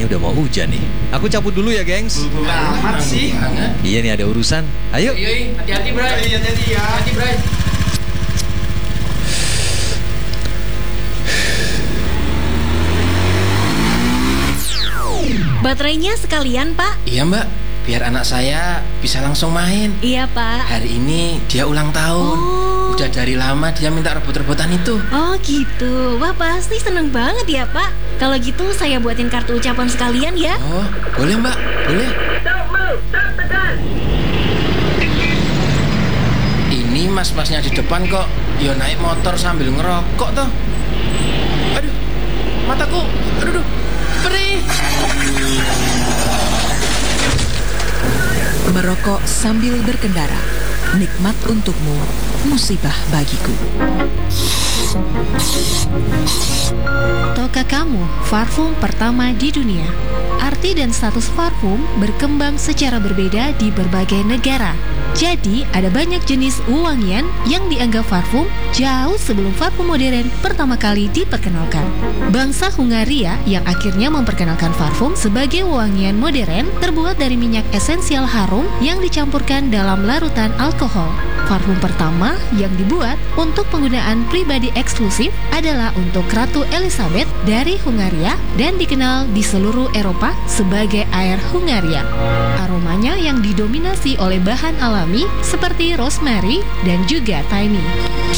Kayaknya udah mau hujan nih. Aku cabut dulu ya, gengs. Amat sih. Iya nih, ada urusan. Ayo. Iya, hati-hati, Bray. Hati-hati ya. Hati, Bray. Baterainya sekalian, Pak. Iya, Mbak. Biar anak saya bisa langsung main. Iya, Pak. Hari ini dia ulang tahun. Udah dari lama dia minta rebut-rebutan itu. Oh gitu. Wah, pasti seneng banget ya, Pak. Kalau gitu saya buatin kartu ucapan sekalian ya. Oh, boleh, Mbak. Boleh. Ini mas-masnya di depan kok yo naik motor sambil ngerokok toh. Aduh, mataku. Aduh, perih. Merokok sambil berkendara, nikmat untukmu, musibah bagiku. Tahukah kamu parfum pertama di dunia? Arti dan status parfum berkembang secara berbeda di berbagai negara. Jadi, ada banyak jenis wewangian yang dianggap parfum jauh sebelum parfum modern pertama kali diperkenalkan. Bangsa Hungaria yang akhirnya memperkenalkan parfum sebagai wewangian modern terbuat dari minyak esensial harum yang dicampurkan dalam larutan alkohol. Parfum pertama yang dibuat untuk penggunaan pribadi eksklusif adalah untuk Ratu Elizabeth dari Hungaria dan dikenal di seluruh Eropa sebagai air Hungaria. Aromanya yang didominasi oleh bahan alami seperti rosemary dan juga thyme.